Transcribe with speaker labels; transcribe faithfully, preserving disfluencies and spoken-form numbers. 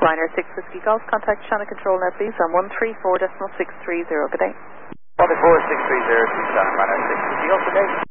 Speaker 1: Liner six Whiskey Golf. Contact channel control now, please, on one three four point six three zero. Good day.
Speaker 2: one three four point six three zero to Channel Liner six Whiskey Golf. Good day.